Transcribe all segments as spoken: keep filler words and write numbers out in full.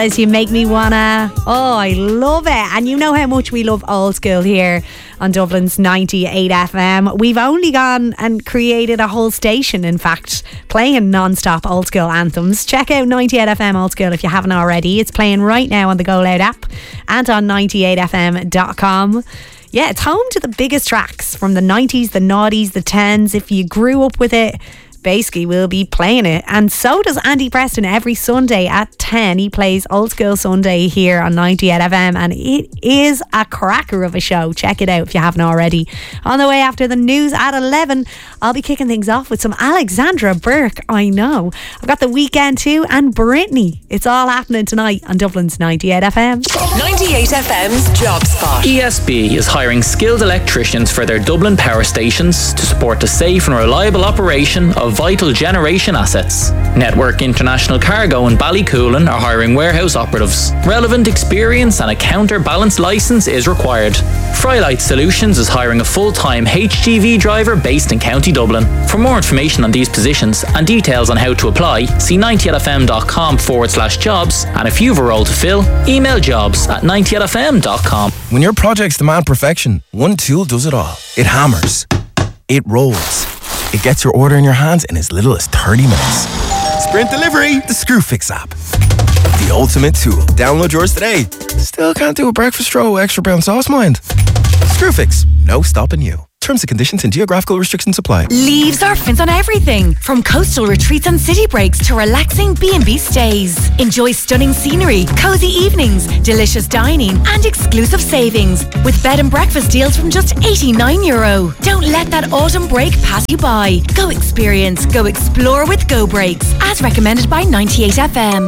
As you make me wanna. Oh, I love it. And you know how much we love old school here on Dublin's ninety-eight F M. We've only gone and created a whole station, in fact, playing non-stop old school anthems. Check out ninety-eight F M Old School if you haven't already. It's playing right now on the Go Loud app and on ninety-eight f m dot com. Yeah, it's home to the biggest tracks from the nineties, the noughties, the tens. If you grew up with it, basically we'll be playing it. And so does Andy Preston every Sunday at ten. He plays Old School Sunday here on ninety-eight F M, and it is a cracker of a show. Check it out if you haven't already. On the way after the news at eleven, I'll be kicking things off with some Alexandra Burke. I know. I've got The Weekend too, and Britney. It's all happening tonight on Dublin's ninety-eight F M. ninety-eight F M's Job Spot. E S B is hiring skilled electricians for their Dublin power stations to support the safe and reliable operation of vital generation assets. Network International Cargo and Ballycoolan are hiring warehouse operatives. Relevant experience and a counterbalance licence is required. Frylight Solutions is hiring a full-time H G V driver based in County Dublin. For more information on these positions and details on how to apply, see ninety-eight f m dot com forward slash jobs, and if you've a role to fill, email jobs at ninety-eight f m dot com. When your projects demand perfection, one tool does it all. It hammers. It rolls. It gets your order in your hands in as little as thirty minutes. Sprint Delivery, the Screwfix app. The ultimate tool. Download yours today. Still can't do a breakfast roll with extra brown sauce, mind? Screwfix, no stopping you. Terms and conditions and geographical restrictions apply. Leaves are fins on everything, from coastal retreats and city breaks to relaxing B and B stays. Enjoy stunning scenery, cozy evenings, delicious dining and exclusive savings with bed and breakfast deals from just eighty-nine euro. Don't let that autumn break pass you by. Go experience, go explore with Go Breaks, as recommended by ninety-eight F M.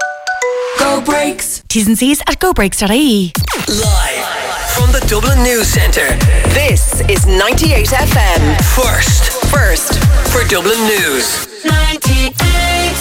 Go Breaks. T's and C's at go breaks dot I E. Live from the Dublin News Centre, this is ninety-eight F M. First, first for Dublin News. ninety-eight.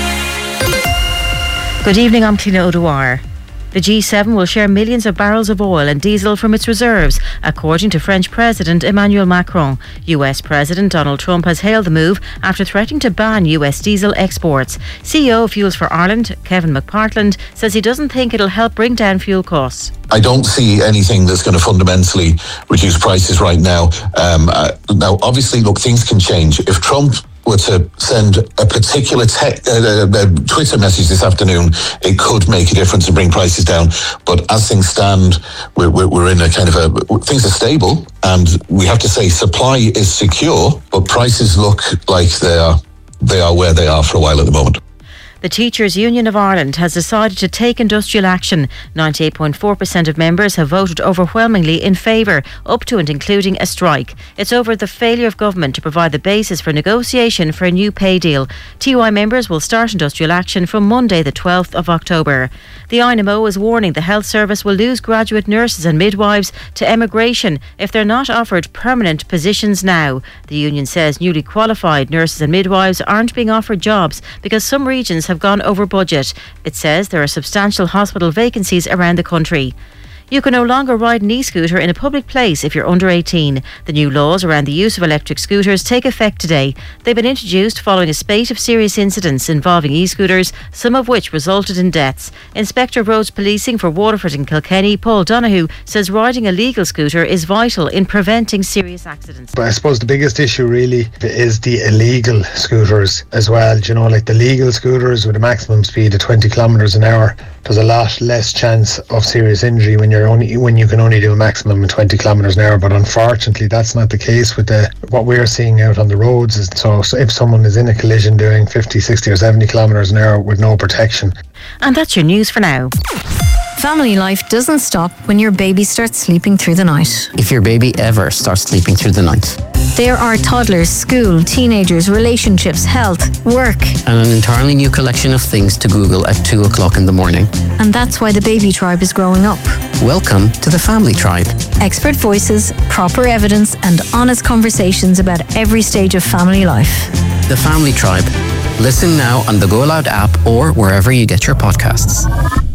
Good evening, I'm Cliona O'Dwyer. The G seven will share millions of barrels of oil and diesel from its reserves, according to French President Emmanuel Macron. U S President Donald Trump has hailed the move after threatening to ban U S diesel exports. C E O of Fuels for Ireland, Kevin McPartland, says he doesn't think it'll help bring down fuel costs. I don't see anything that's going to fundamentally reduce prices right now. Um, uh, now, obviously, look, things can change. If Trump were to send a particular te- uh, uh, Twitter message this afternoon, it could make a difference and bring prices down. But as things stand, we're, we're, we're in a kind of a... Things are stable, and we have to say supply is secure, but prices look like they are, they are where they are for a while at the moment. The Teachers' Union of Ireland has decided to take industrial action. ninety-eight point four percent of members have voted overwhelmingly in favour, up to and including a strike. It's over the failure of government to provide the basis for negotiation for a new pay deal. T U I members will start industrial action from Monday the twelfth of October. The I N M O is warning the health service will lose graduate nurses and midwives to emigration if they're not offered permanent positions now. The union says newly qualified nurses and midwives aren't being offered jobs because some regions have gone over budget. It says there are substantial hospital vacancies around the country. You can no longer ride an e-scooter in a public place if you're under eighteen. The new laws around the use of electric scooters take effect today. They've been introduced following a spate of serious incidents involving e-scooters, some of which resulted in deaths. Inspector of Roads Policing for Waterford and Kilkenny, Paul Donoghue, says riding a legal scooter is vital in preventing serious accidents. But I suppose the biggest issue really is the illegal scooters as well. You know, like the legal scooters with a maximum speed of twenty kilometres an hour, there's a lot less chance of serious injury when you're only when you can only do a maximum of twenty kilometres an hour. But unfortunately, that's not the case with the what we're seeing out on the roads. Is so, so if someone is in a collision doing fifty, sixty or seventy kilometres an hour with no protection. And that's your news for now. Family life doesn't stop when your baby starts sleeping through the night. If your baby ever starts sleeping through the night. There are toddlers, school, teenagers, relationships, health, work. And an entirely new collection of things to Google at two o'clock in the morning. And that's why the baby tribe is growing up. Welcome to the Family Tribe. Expert voices, proper evidence and honest conversations about every stage of family life. The Family Tribe. Listen now on the Go Loud app or wherever you get your podcasts.